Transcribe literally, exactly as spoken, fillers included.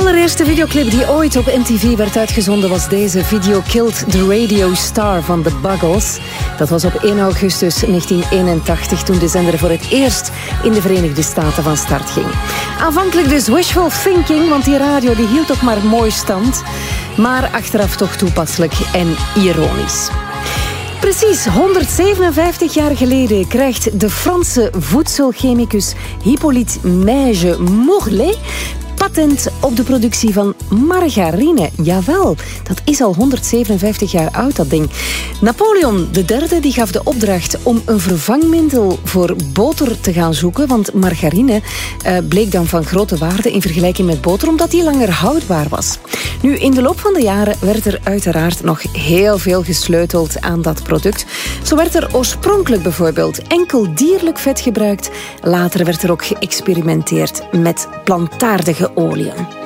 allereerste videoclip die ooit op M T V werd uitgezonden was deze. Video Killed the Radio Star van The Buggles. Dat was op één augustus negentien eenentachtig toen de zender voor het eerst in de Verenigde Staten van start ging. Aanvankelijk dus wishful thinking, want die radio die hield toch maar mooi stand. Maar achteraf toch toepasselijk en ironisch. Precies honderdzevenenvijftig jaar geleden krijgt de Franse voedselchemicus Hippolyte Maige Morlet patent op de productie van margarine. Jawel, dat is al honderdzevenenvijftig jaar oud, dat ding. Napoleon de derde die gaf de opdracht om een vervangmiddel voor boter te gaan zoeken, want margarine uh, bleek dan van grote waarde in vergelijking met boter, omdat die langer houdbaar was. Nu, in de loop van de jaren werd er uiteraard nog heel veel gesleuteld aan dat product. Zo werd er oorspronkelijk bijvoorbeeld enkel dierlijk vet gebruikt. Later werd er ook geëxperimenteerd met plantaardige oliën.